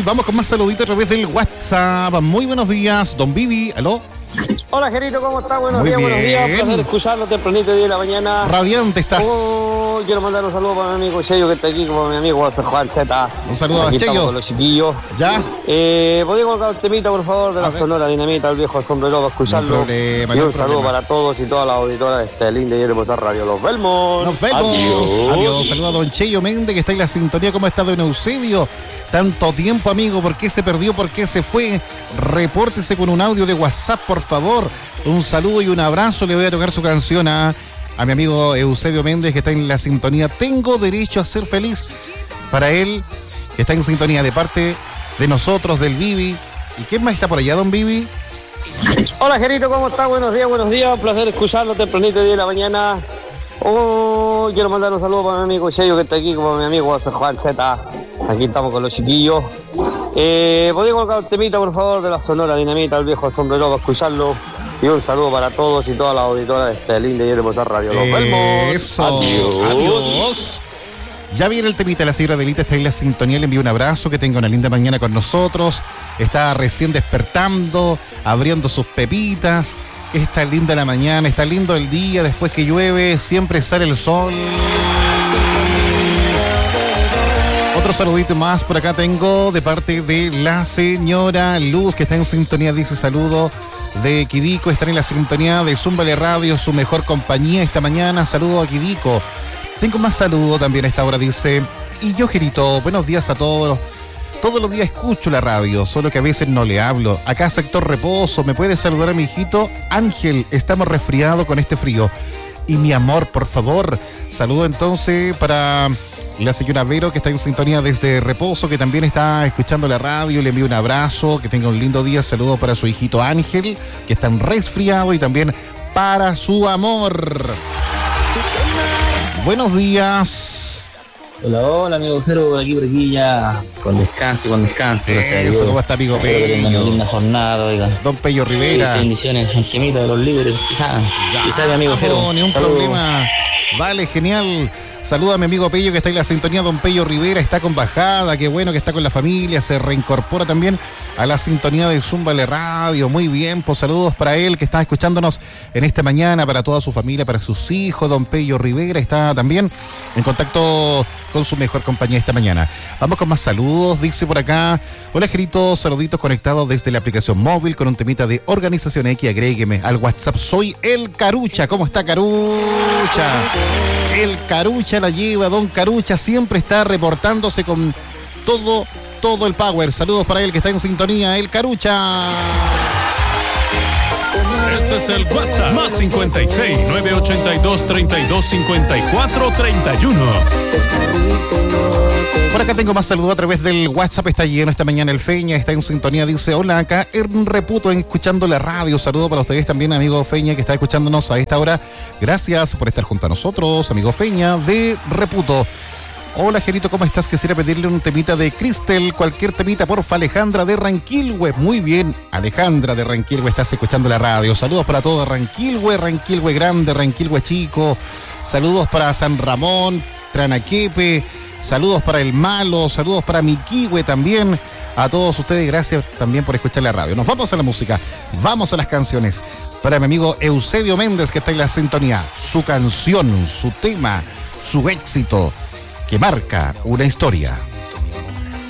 y vamos con más saluditos a través del WhatsApp. Muy buenos días, don Vivi. ¿Aló? Hola, Gerito, ¿cómo estás? Buenos Muy días, bien. buenos días. Placer escucharlo tempranito, 10 de la mañana. Radiante estás. Quiero mandar un saludo para mi amigo Cheyo, que está aquí, como mi amigo Juan Z. Un saludo aquí a Cheyo. Estamos con los chiquillos. ¿Ya? ¿Podría colocar un temita, por favor, de la Sonora Dinamita, el viejo sombrero, para escucharlo? No problema, y no un saludo problema. para todos y todas las auditoras de este lindo y hermosa radio. Los vemos. Nos vemos. Adiós. Saludo a don Cheyo Méndez, que está en la sintonía. ¿Cómo está don Eusebio? Tanto tiempo, amigo. ¿Por qué se perdió? ¿Por qué se fue? Repórtese con un audio de WhatsApp, por favor. Un saludo y un abrazo. Le voy a tocar su canción a mi amigo Eusebio Méndez, que está en la sintonía. Tengo derecho a ser feliz. Para él, que está en sintonía de parte de nosotros, del Vivi. ¿Y quién más está por allá, don Vivi? Hola, Gerito, ¿cómo está? Buenos días, buenos días. Un placer escucharlo tempranito, 10 de la mañana. Quiero mandar un saludo para mi amigo Cheyo, que está aquí, como mi amigo Juan Z. Aquí estamos con los chiquillos. ¿Podría colocar un temita, por favor, de la Sonora Dinamita, el viejo sombrero, para escucharlo? Y un saludo para todos y todas las auditoras de este lindo y hermosa radio. Nos vemos. Eso. Adiós. Adiós. Ya viene el temita, la señora Delita está en la sintonía, le envío un abrazo, que tenga una linda mañana con nosotros. Está recién despertando, abriendo sus pepitas. Está linda la mañana, está lindo el día, después que llueve, siempre sale el sol. Otro saludito más por acá tengo de parte de la señora Luz, que está en sintonía, dice saludo de Quidico, está en la sintonía de Zúmbale Radio, su mejor compañía esta mañana. Saludo a Quidico. Tengo más saludo también a esta hora, dice, y yo, Gerito, buenos días a todos. Todos los días escucho la radio, solo que a veces no le hablo. Acá sector Reposo, ¿me puede saludar a mi hijito? Ángel, estamos resfriados con este frío. Y mi amor, por favor. Saludo entonces para la señora Vero, que está en sintonía desde Reposo, que también está escuchando la radio. Le envío un abrazo, que tenga un lindo día. Saludo para su hijito Ángel, que está resfriado, y también para su amor. Buenos días. Hola, amigo Jero, aquí por aquí ya con descanso, gracias a Dios. ¿Cómo está, amigo Espero que tengan una Pello? linda jornada, oiga. Don Pello Rivera. Bendiciones, en quemita de los líderes, quizás mi amigo Jero. No, ni un problema. Vale, genial. Saluda a mi amigo Pello, que está en la sintonía. Don Pello Rivera está con bajada, qué bueno que está con la familia, se reincorpora también a la sintonía de Zúmbale Radio. Muy bien, pues saludos para él, que está escuchándonos en esta mañana, para toda su familia, para sus hijos. Don Pello Rivera está también en contacto con su mejor compañía esta mañana. Vamos con más saludos, dice por acá. Hola, Gerito, saluditos conectados desde la aplicación móvil con un temita de Organización X. Agrégueme al WhatsApp. Soy el Carucha. ¿Cómo está, Carucha? El Carucha la lleva, don Carucha siempre está reportándose con todo el power. Saludos para él, que está en sintonía, el Carucha. Este es el WhatsApp, más 56 982 32 54 31. Por acá tengo más saludos a través del WhatsApp. Está lleno esta mañana el Feña, está en sintonía, dice hola, acá en Reputo, escuchando la radio. Saludo para ustedes también, amigo Feña, que está escuchándonos a esta hora. Gracias por estar junto a nosotros, amigo Feña de Reputo. Hola, Gerito, ¿cómo estás? Quisiera pedirle un temita de Cristel, cualquier temita, porfa. Alejandra de Ranquilhue. Muy bien, Alejandra de Ranquilhue, estás escuchando la radio. Saludos para todo Ranquilhue, Ranquilhue Grande, Ranquilhue Chico. Saludos para San Ramón, Tranaquepe. Saludos para El Malo, saludos para Miquihue también. A todos ustedes, gracias también por escuchar la radio. Nos vamos a la música, vamos a las canciones. Para mi amigo Eusebio Méndez, que está en la sintonía. Su canción, su tema, su éxito, que marca una historia.